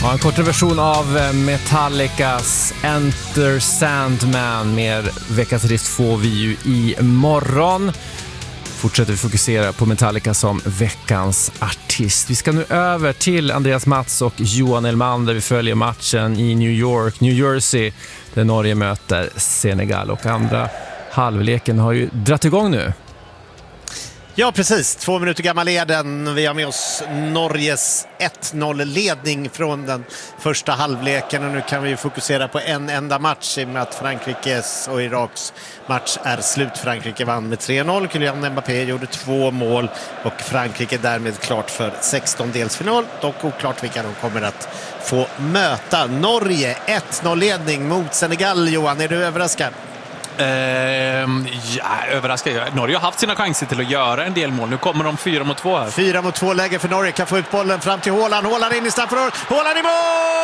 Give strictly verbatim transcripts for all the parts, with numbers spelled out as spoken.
Ja, en kortare version av Metallicas Enter Sandman. Med veckans riff får vi ju imorgon. Fortsätter vi fokusera på Metallica som veckans artist. Vi ska nu över till Andreas Mats och Johan Elman där vi följer matchen i New York, New Jersey, där Norge möter Senegal. Och andra halvleken har ju dratt igång nu. Ja, precis. Två minuter gammal leden. Vi har med oss Norges ett noll-ledning från den första halvleken. Och nu kan vi fokusera på en enda match i och med att Frankrikes och Iraks match är slut. Frankrike vann med tre noll. Kylian Mbappé gjorde två mål och Frankrike därmed klart för sextondelsfinal. Dock oklart vilka de kommer att få möta. Norge ett noll-ledning mot Senegal. Johan, är du överraskad? Uh, ja, överraskad. Norge har haft sina chanser till att göra en del mål. Nu kommer de fyra mot två här. Fyra mot två läge för Norge. Kan få ut bollen fram till Haaland. Haaland in i straffområdet. Haaland i mål!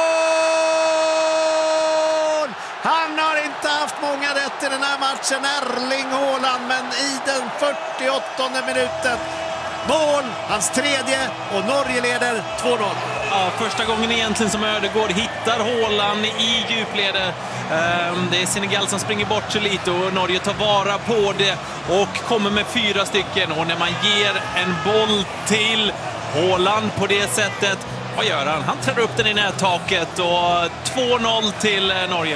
Han har inte haft många rätt i den här matchen. Erling Haaland, men i den fyrtioåttonde minuten. Mål, hans tredje, och Norge leder två noll. Ja, första gången egentligen som Ödegård hittar Haaland i djuplede. Det är Senegal som springer bort sig lite och Norge tar vara på det och kommer med fyra stycken. Och när man ger en boll till Haaland på det sättet, vad gör han? Han träder upp den i nättaket och två noll till Norge.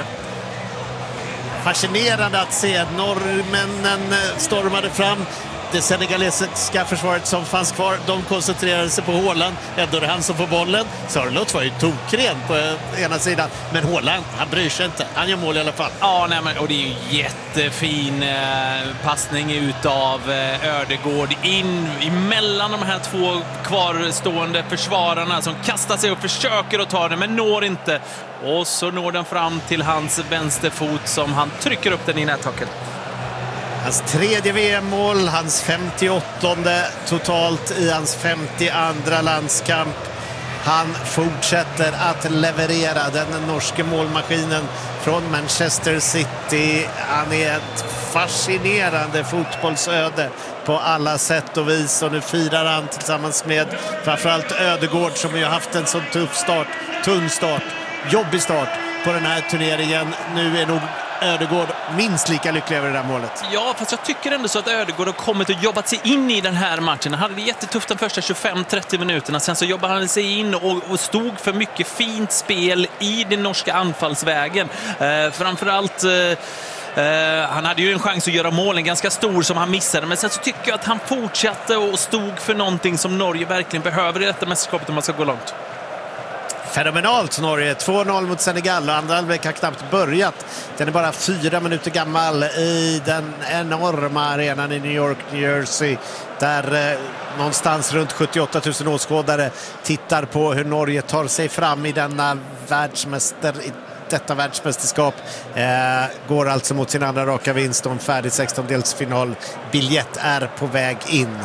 Fascinerande att se. Norrmännen stormade fram. Det senegalesiska försvaret som fanns kvar, de koncentrerade sig på Haaland. Ändå är det han som får bollen. Sörlott var ju tokren på ena sidan. Men Haaland, han bryr sig inte. Han gör mål i alla fall. Ja, nej, men, och det är ju jättefin eh, passning utav eh, Ödegård in emellan de här två kvarstående försvararna som kastar sig och försöker att ta den men når inte. Och så når den fram till hans vänsterfot som han trycker upp den i nättaket. Hans tredje V M-mål, hans femtioåttonde totalt i hans femtioandra landskamp. Han fortsätter att leverera, den norska målmaskinen från Manchester City. Han är ett fascinerande fotbollsöde på alla sätt och vis. Och nu firar han tillsammans med framförallt Ödegård som ju haft en så tuff start, tunn start, jobbig start på den här turneringen. Nu är nog Ödegård minst lika lycklig över det där målet. Ja, fast jag tycker ändå så att Ödegård har kommit och jobbat sig in i den här matchen. Han hade det jättetufft de första tjugofem trettio minuterna. Sen så jobbade han sig in och, och stod för mycket fint spel i den norska anfallsvägen. Eh, framförallt... Eh, Uh, han hade ju en chans att göra målen ganska stor som han missade, men sen så tycker jag att han fortsatte och stod för någonting som Norge verkligen behöver i detta mästerskapet om man ska gå långt. Fenomenalt Norge, två noll mot Senegal och andra halvlek har knappt börjat. Den är bara fyra minuter gammal i den enorma arenan i New York, New Jersey, där eh, någonstans runt sjuttioåtta tusen åskådare tittar på hur Norge tar sig fram i denna världsmäster detta världsmästerskap. Eh, går alltså mot sin andra raka vinst och en färdig sextondelsfinal. Biljett är på väg in.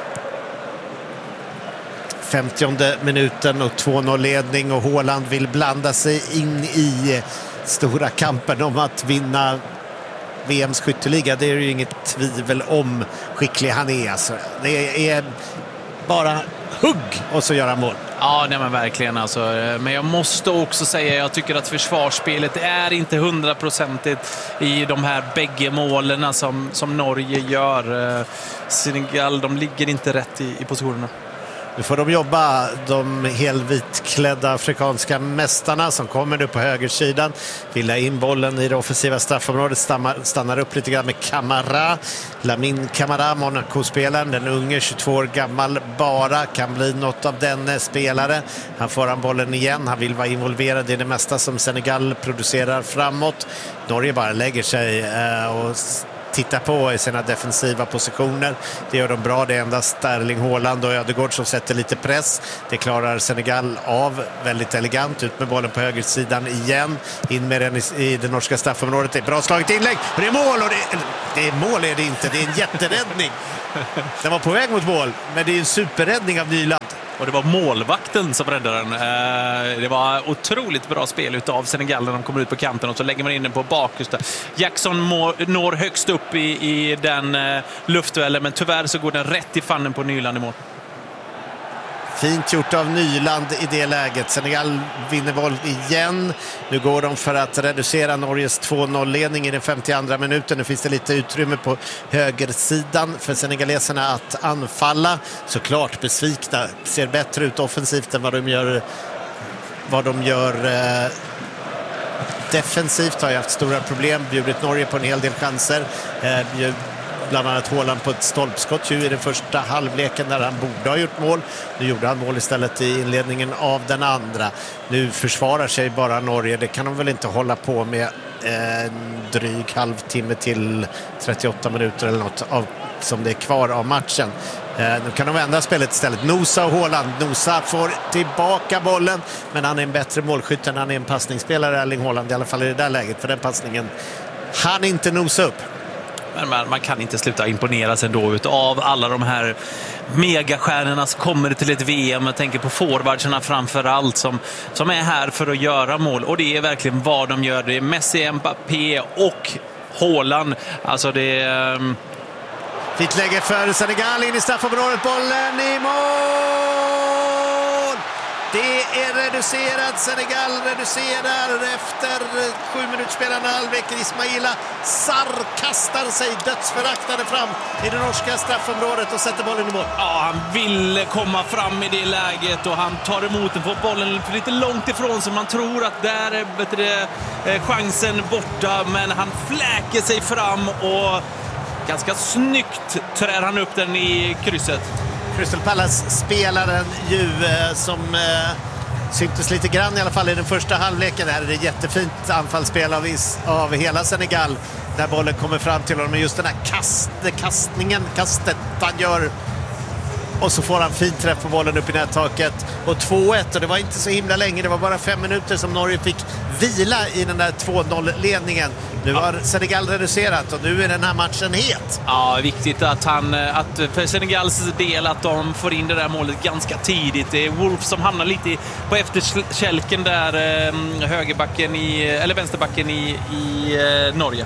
femtionde minuten och två noll-ledning och Haaland vill blanda sig in i stora kampen om att vinna V M:s skytteliga. Det är ju inget tvivel om skicklig han är. Alltså, det är bara hugg och så göra mål. Ja, nej men verkligen alltså. Men jag måste också säga, jag tycker att försvarsspelet är inte hundraprocentigt i de här bägge målen som, som Norge gör. Senegal, de ligger inte rätt i, i positionerna. Nu får de jobba, de helvitklädda afrikanska mästarna som kommer nu på högersidan. Vill ha in bollen i det offensiva straffområdet, stannar, stannar upp lite grann med Camara. Lamine Camara, Monaco-spelaren, den unge, tjugotvå år gammal bara, kan bli något av den spelare. Han får han bollen igen, han vill vara involverad i det mesta som Senegal producerar framåt. Norge bara lägger sig och titta på i sina defensiva positioner. Det gör de bra. Det är endast Erling Haaland och Ödegård som sätter lite press. Det klarar Senegal av väldigt elegant. Ut med bollen på högersidan igen. In med den i, i det norska straffområdet. Det är bra slaget inlägg. Och det är mål. Och det, det är mål är det inte. Det är en jätteräddning. Den var på väg mot mål. Men det är en superräddning av Nyland. Och det var målvakten som räddade den. Det var otroligt bra spel utav Senegal när de kommer ut på kanten och så lägger man in den på bakersta. Jackson når högst upp i, i den luftduellen, men tyvärr så går den rätt i fannen på Nyland i mål. Fint gjort av Nyland i det läget. Senegal vinner boll igen. Nu går de för att reducera Norges två noll-ledning i den femtioandra minuten. Nu finns det lite utrymme på högersidan för senegaleserna att anfalla. Såklart besvikna. Ser bättre ut offensivt än vad de gör, vad de gör eh, defensivt. Har ju haft stora problem. Bjudit Norge på en hel del chanser. Eh, Bland annat Haaland på ett stolpskott ju i den första halvleken där han borde ha gjort mål. Nu gjorde han mål istället i inledningen av den andra. Nu försvarar sig bara Norge. Det kan de väl inte hålla på med en dryg halvtimme till trettioåtta minuter eller något av, som det är kvar av matchen. Eh, nu kan de vända spelet istället. Nosa och Haaland. Nosa får tillbaka bollen, men han är en bättre målskytt än han är en passningsspelare, Erling Haaland, i alla fall i det där läget. För den passningen han inte nosa upp. Men man, man kan inte sluta imponeras ändå utav alla de här megastjärnorna som kommer till ett V M. Jag tänker på forwardsarna framför allt som, som är här för att göra mål. Och det är verkligen vad de gör. Det är Messi, Mbappé och Haaland. Alltså det är... Um... Fint läge för Senegal in i straffområdet. Bollen i mål! Det är reducerat. Senegal reducerar efter sju minuter spelande halvlek. Ismaila Sarr kastar sig dödsföraktande fram i det norska straffområdet och sätter bollen i mål. Ja, han vill komma fram i det läget och han tar emot den, får bollen lite långt ifrån så man tror att där är bättre, eh, chansen borta, men han fläker sig fram och ganska snyggt trär han upp den i krysset. Crystal Palace-spelaren ju eh, som eh, syntes lite grann i alla fall i den första halvleken. Här är det jättefint anfallsspel av, av hela Senegal där bollen kommer fram till honom. Men just den här kast, kastningen, kastet han gör, och så får han fint träff på bollen upp i nättaket. Och två ett, och det var inte så himla länge. Det var bara fem minuter som Norge fick vila i den där två noll-ledningen. Nu har Senegal reducerat och nu är den här matchen het. Ja, viktigt att han, att för Senegals del att de får in det där målet ganska tidigt. Det är Wolf som hamnar lite på efterkälken där, högerbacken i, eller vänsterbacken i, i Norge.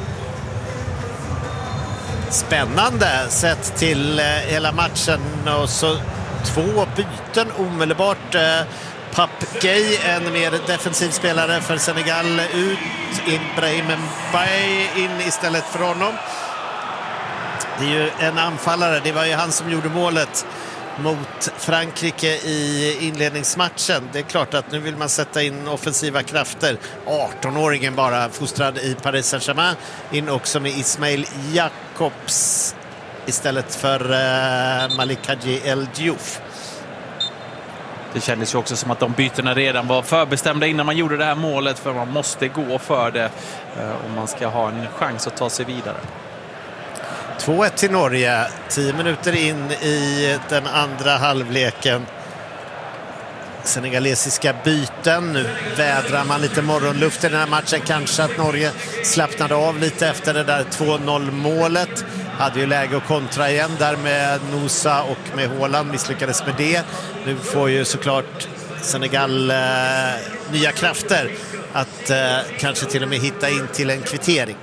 Spännande sett till eh, hela matchen, och så två byten omedelbart. Eh, Pap Gueye, en mer defensiv spelare för Senegal, ut. Ibrahim Mbaye in istället för honom. Det är ju en anfallare, det var ju han som gjorde målet mot Frankrike i inledningsmatchen. Det är klart att nu vill man sätta in offensiva krafter. arton-åringen bara, fostrad i Paris Saint-Germain, in också med Ismail Jakobs istället för uh, Malik Hadji El Diouf. Det kändes ju också som att de bytena redan var förbestämda innan man gjorde det här målet, för man måste gå för det uh, om man ska ha en chans att ta sig vidare. två ett till Norge, tio minuter in i den andra halvleken. Senegalesiska byten. Nu vädrar man lite morgonluft i den här matchen. Kanske att Norge slappnade av lite efter det där två noll-målet. Hade ju läge att kontra igen där med Nosa och med Haaland. Misslyckades med det. Nu får ju såklart Senegal eh, nya krafter att eh, kanske till och med hitta in till en kvittering.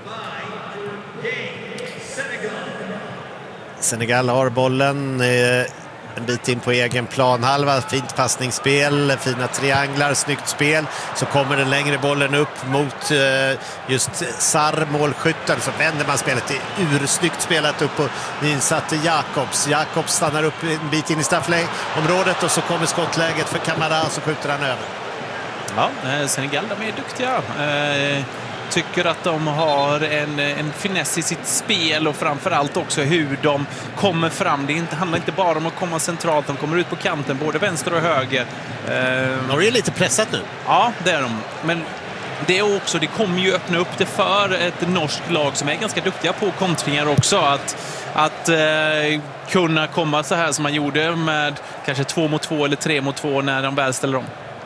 Senegal har bollen eh, en bit in på egen planhalva. Fint passningsspel, fina trianglar, snyggt spel. Så kommer den längre bollen upp mot eh, just Sarr, målskytten. Så vänder man spelet till ursnyggt spelat upp och insatte Jakobs. Jakobs stannar upp en bit in i straffområdet och så kommer skottläget för Kamara, så skjuter han över. Ja, Senegal, de är duktiga. Eh... tycker att de har en, en finess i sitt spel och framförallt också hur de kommer fram. Det inte, handlar inte bara om att komma centralt, de kommer ut på kanten, både vänster och höger. Eh, Norge är lite pressat nu. Ja, det är de. Men det är också, det kommer ju öppna upp det för ett norskt lag som är ganska duktiga på kontringar också. Att, att eh, kunna komma så här som man gjorde med kanske två mot två eller tre mot två när de väl ställer om.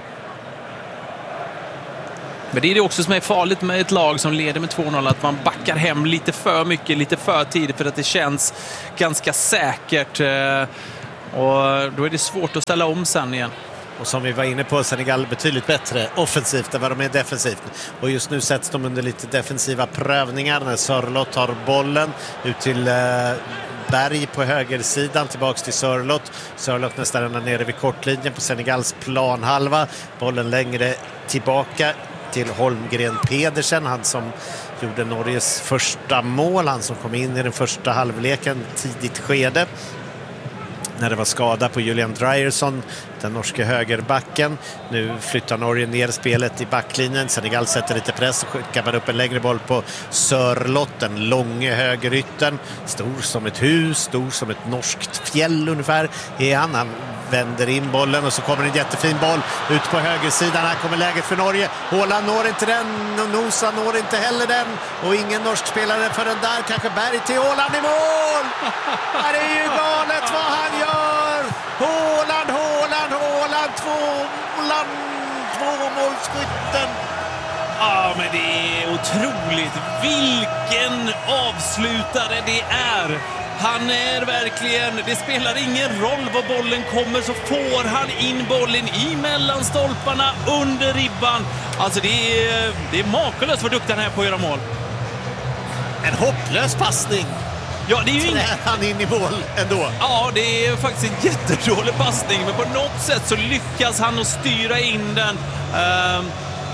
Men det är det också som är farligt med ett lag som leder med två noll, att man backar hem lite för mycket, lite för tidigt, för att det känns ganska säkert. Och då är det svårt att ställa om sen igen. Och som vi var inne på, Senegal betydligt bättre offensivt än vad de är defensivt. Och just nu sätts de under lite defensiva prövningar när Sörlott tar bollen ut till eh, Berg på högersidan tillbaks till Sörloth. Sörloth nästan ända nere vid kortlinjen på Senegals planhalva. Bollen längre tillbaka till Holmgren Pedersen, han som gjorde Norges första mål, han som kom in i den första halvleken tidigt skede när det var skada på Julian Dreyerson, den norska högerbacken. Nu flyttar Norge ner spelet i backlinjen. Senegal sätter lite press och skickar man upp en längre boll på Sörloth, den långa högerytten. Stor som ett hus, stor som ett norskt fjäll ungefär är han. Han vänder in bollen och så kommer en jättefin boll ut på högersidan. Här kommer läget för Norge. Haaland når inte den och Nosa når inte heller den. Och ingen norsk spelare för den där. Kanske Berg till Haaland i mål! Det är ju galet vad han gör! Haaland, Haaland, Haaland, två Haaland, tvåmålsskytten. Ja, men det är otroligt. Vilken avslutare det är. Han är verkligen, det spelar ingen roll var bollen kommer så får han in bollen i mellanstolparna under ribban. Alltså det är, det är makalöst vad duktig han är på att göra mål. En hopplös passning. Ja, det är ju ingen... han in i mål ändå. Ja, det är faktiskt en jättedålig passning, men på något sätt så lyckas han att styra in den. Uh...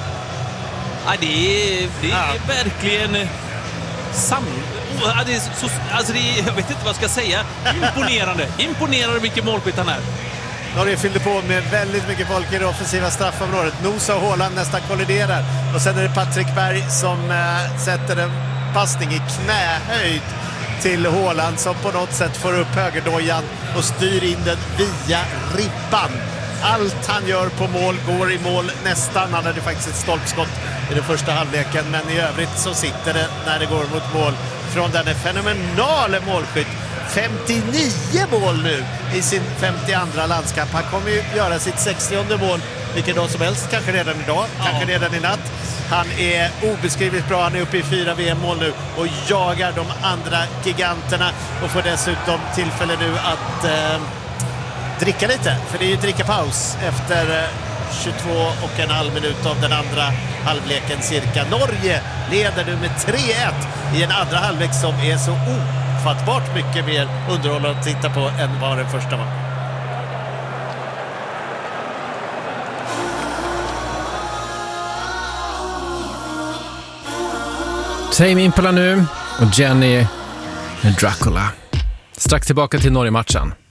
Ja, det är, det är ja. verkligen sam... Ja, det är så, alltså det är, jag vet inte vad jag ska säga. Imponerande. Imponerande vilken målskytt han är. Norge fyllde på med väldigt mycket folk i det offensiva straffområdet. Nosa och Haaland nästan kolliderar. Och sen är det Patrik Berg som äh, sätter en passning i knähöjd till Haaland som på något sätt får upp högerdojan och styr in den via ribban. Allt han gör på mål går i mål nästan. Han hade faktiskt ett stolpskott i den första halvleken, men i övrigt så sitter det när det går mot mål från den fenomenala målskytt. femtionio mål nu i sin femtioandra landskamp. Han kommer ju göra sitt sextionde mål vilken dag som helst, kanske redan idag, ja. kanske redan i natt. Han är obeskrivligt bra, han är uppe i fyra V M-mål nu och jagar de andra giganterna och får dessutom tillfälle nu att eh, dricka lite, för det är ju drickapaus efter eh, tjugotvå och en halv minut av den andra halvleken cirka. Norge leder nu med tre ett i en andra halvlek som är så ofattbart mycket mer underhållande att titta på än vad den första var. Tame Impala nu och Jenny med Dracula. Strax tillbaka till Norge-matchen.